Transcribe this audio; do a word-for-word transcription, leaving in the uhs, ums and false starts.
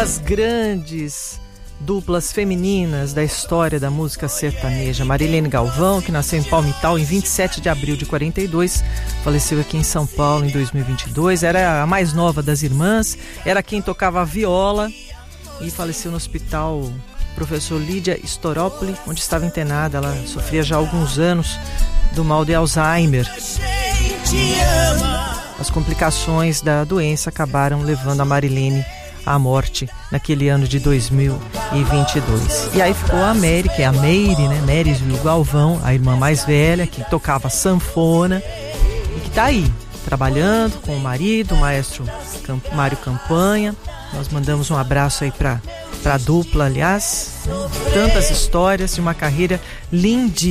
das grandes duplas femininas da história da música sertaneja. Marilene Galvão, que nasceu em Palmital em vinte e sete de abril de quarenta e dois, faleceu aqui em São Paulo em dois mil e vinte e dois, era a mais nova das irmãs, era quem tocava a viola e faleceu no hospital Professor Lídia Storopoli, onde estava internada. Ela sofria já há alguns anos do mal de Alzheimer. As complicações da doença acabaram levando a Marilene à morte naquele ano de dois mil e vinte e dois. E aí ficou a Mary, que é a Meire, né? Mary Galvão, a irmã mais velha, que tocava sanfona e que está aí, trabalhando com o marido, o maestro Mário Campanha. Nós mandamos um abraço aí para a dupla, aliás, né? Tantas histórias de uma carreira lindíssima.